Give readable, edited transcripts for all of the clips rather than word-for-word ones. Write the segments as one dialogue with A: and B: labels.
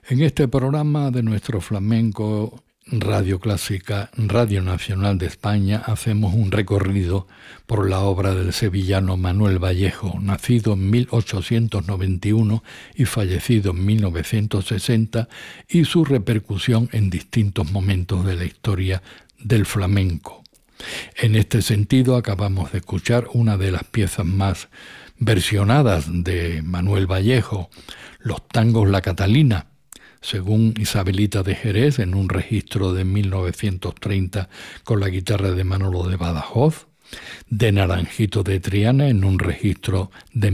A: En este programa de nuestro flamenco Radio Clásica, Radio Nacional de España, hacemos un recorrido por la obra del sevillano Manuel Vallejo, nacido en 1891 y fallecido en 1960, y su repercusión en distintos momentos de la historia del flamenco. En este sentido, acabamos de escuchar una de las piezas más versionadas de Manuel Vallejo, los tangos La Catalina, según Isabelita de Jerez, en un registro de 1930 con la guitarra de Manolo de Badajoz, de Naranjito de Triana, en un registro de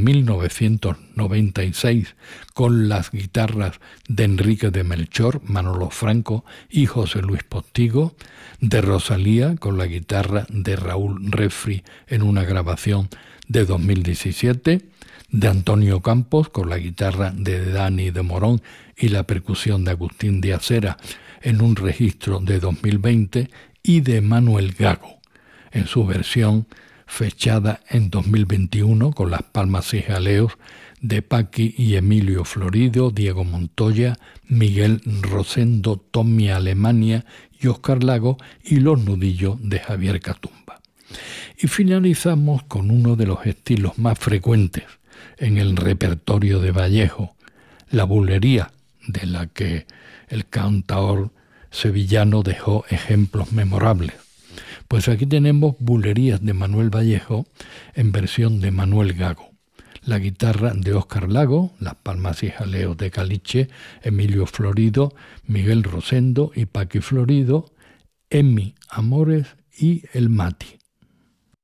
A: 1996 con las guitarras de Enrique de Melchor, Manolo Franco y José Luis Postigo, de Rosalía con la guitarra de Raúl Refri en una grabación de 2017, de Antonio Campos con la guitarra de Dani de Morón y la percusión de Agustín de Acera en un registro de 2020, y de Manuel Gago en su versión fechada en 2021 con las palmas y jaleos de Paqui y Emilio Florido, Diego Montoya, Miguel Rosendo, Tommy Alemania y Óscar Lago, y los nudillos de Javier Catumba. Y finalizamos con uno de los estilos más frecuentes en el repertorio de Vallejo, la bulería, de la que el cantaor sevillano dejó ejemplos memorables. Pues aquí tenemos bulerías de Manuel Vallejo en versión de Manuel Gago, la guitarra de Óscar Lago, las palmas y jaleos de Caliche, Emilio Florido, Miguel Rosendo y Paqui Florido, Emi Amores y el Mati.